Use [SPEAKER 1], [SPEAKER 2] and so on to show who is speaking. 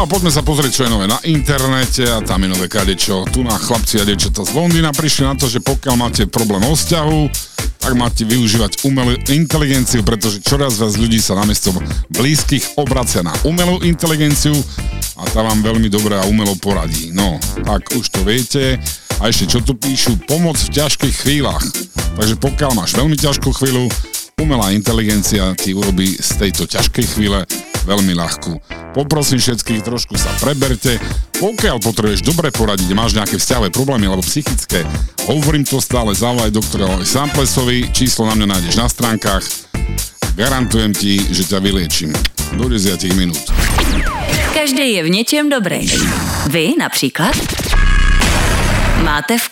[SPEAKER 1] a poďme sa pozrieť, čo je nové na internete a tam je nové kadečo. Tu na chlapci a dievčatá z Londýna prišli na to, že pokiaľ máte problém o vzťahu, tak máte využívať umelú inteligenciu, pretože čoraz viac ľudí sa namiesto blízkych obracia na umelú inteligenciu a tá vám veľmi dobre a umelo poradí. No, tak už to viete. A ešte čo tu píšu? Pomoc v ťažkých chvíľach. Takže pokiaľ máš veľmi ťažkú chvíľu, umelá inteligencia ti urobí z tejto ťažkej chvíle veľmi ľahkú. Poprosím všetkých, trošku sa preberte. Pokiaľ potrebuješ dobre poradiť, máš nejaké vzťahové problémy alebo psychické, hovorím to stále, zavolaj doktorovi Samplesovi, číslo na mňa nájdeš na stránkach. Garantujem ti, že ťa vyliečím. Do 10 minút.
[SPEAKER 2] Každý je v něčem dobrý. Vy například máte v